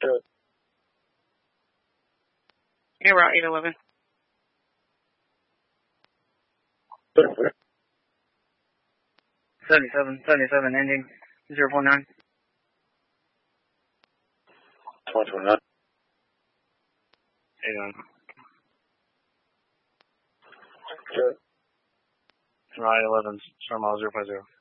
Good. You're right, 811. Good. 77, ending 049. 2029. 81. Good. Right, 11, Star Mile 050.